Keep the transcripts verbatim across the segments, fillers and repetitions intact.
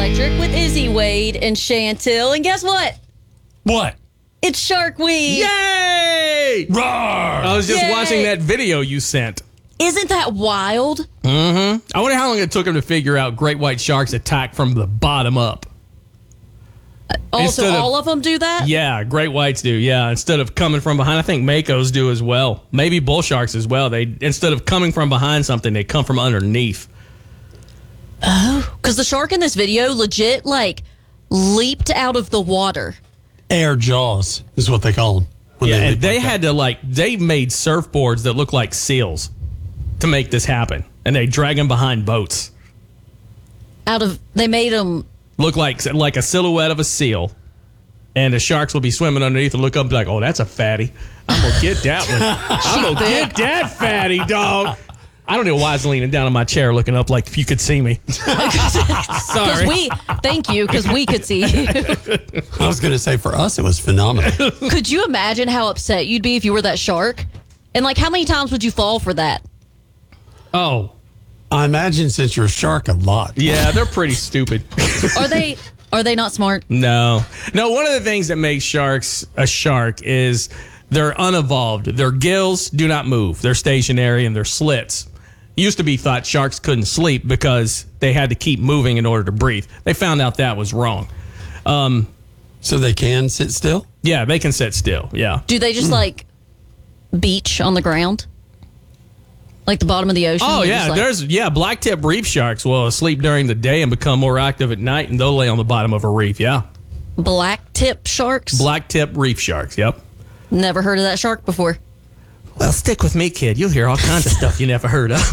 Electric with Izzy, Wade, and Chantel. And guess what? What? It's Shark Week. Yay! Roar! I was just Yay. watching that video you sent. Isn't that wild? Mm-hmm. I wonder how long it took him to figure out great white sharks attack from the bottom up. Also, Instead of- all of them do that? Yeah, great whites do. Yeah, instead of coming from behind, I think makos do as well. Maybe bull sharks as well. They instead of coming from behind something, they come from underneath. Oh, because the shark in this video legit, like, leaped out of the water. Air jaws is what they call them. Yeah, and they had to like they made surfboards that look like seals to make this happen, and they drag them behind boats. Out of, they made them. Look like like a silhouette of a seal, and the sharks will be swimming underneath and look up and be like, "Oh, that's a fatty. I'm gonna get that one. I'm gonna get that fatty, dog." I don't know why I was leaning down on my chair looking up like if you could see me. Because Sorry. we, thank you, because we could see you. I was going to say, for us, it was phenomenal. Could you imagine how upset you'd be if you were that shark? And, like, how many times would you fall for that? Oh, I imagine since you're a shark, a lot. yeah, they're pretty stupid. Are they, are they not smart? No. No, one of the things that makes sharks a shark is they're unevolved. Their gills do not move. They're stationary and they're slits. Used to be thought sharks couldn't sleep because they had to keep moving in order to breathe. They found out that was wrong. Um, So they can sit still? yeah, they can sit still. Yeah. Do they just, like, beach on the ground? Like the bottom of the ocean? Oh, They're yeah. just like- There's yeah, blacktip reef sharks will sleep during the day and become more active at night, and they'll lay on the bottom of a reef. Yeah. black tip sharks? Blacktip reef sharks. Yep. Never heard of that shark before. Well, stick with me, kid. You'll hear all kinds of stuff you never heard of.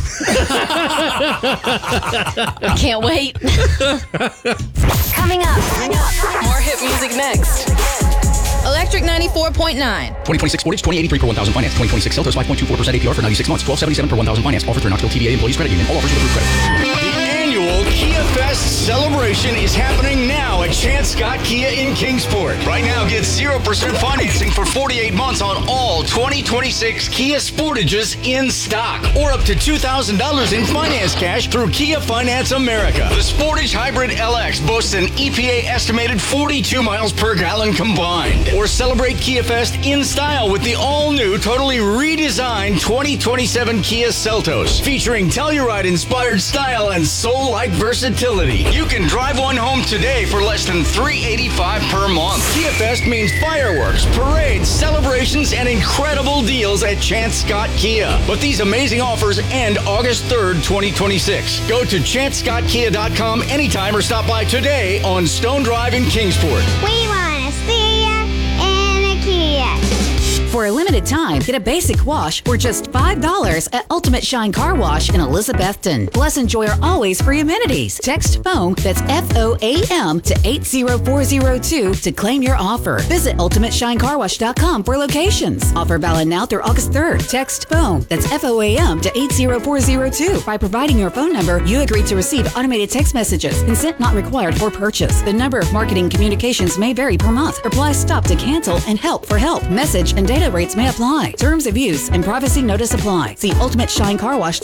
I can't wait. Coming up. More hit music next. Electric ninety-four point nine. twenty twenty-six Sportage, twenty eighty-three per one thousand finance. twenty twenty-six Celtos, five point two four percent A P R for ninety-six months. twelve seventy-seven per one thousand finance. Offer through Knoxville T D A Employees Credit Union. All offers with approved credit. The annual Kia Fest celebration is happening now at Chance Scott Kia in Kingsport. Right now, get zero percent financing for forty-eight months on all twenty twenty-six Kia Sportages in stock, or up to two thousand dollars in finance cash through Kia Finance America. The Sportage Hybrid L X boasts an E P A estimated forty-two miles per gallon combined. Or celebrate Kia Fest in style with the all-new, totally redesigned twenty twenty-seven Kia Seltos, featuring Telluride-inspired style and soul-like versatility. You can drive one home today for less than three hundred eighty-five dollars per month. Kia Fest means fireworks, parades, celebrations, and incredible deals at Chance Scott Kia. But these amazing offers end August third, twenty twenty-six. Go to chance scott kia dot com anytime or stop by today on Stone Drive in Kingsport. We want to see ya in a Kia. For a limited time, get a basic wash for just five dollars at Ultimate Shine Car Wash in Elizabethton. Plus, enjoy our always free amenities. Text FOAM, that's F O A M, to eight zero four zero two to claim your offer. Visit ultimate shine car wash dot com for locations. Offer valid now through August third. Text FOAM, that's F O A M, to eight zero four zero two. By providing your phone number, you agree to receive automated text messages. Consent not required for purchase. The number of marketing communications may vary per month. Replies stop to cancel and help for help. Message and data rates may apply. Terms of use and privacy notice apply. See ultimate shine car wash